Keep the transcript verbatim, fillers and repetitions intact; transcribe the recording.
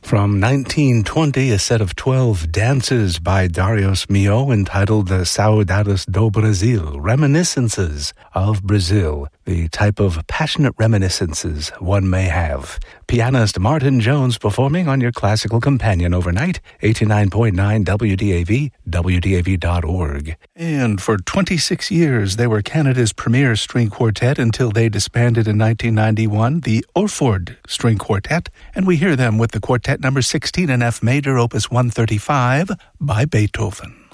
From nineteen twenty, a set of twelve dances by Darius Milhaud entitled the Saudades do Brasil, Reminiscences of Brazil, the type of passionate reminiscences one may have. Pianist Martin Jones performing on your classical companion overnight, eighty-nine point nine W D A V, W D A V dot org. And for twenty-six years, they were Canada's premier string quartet until they disbanded in nineteen ninety-one, the Orford String Quartet, and we hear them with the quartet number sixteen in F major, opus one thirty-five by Beethoven.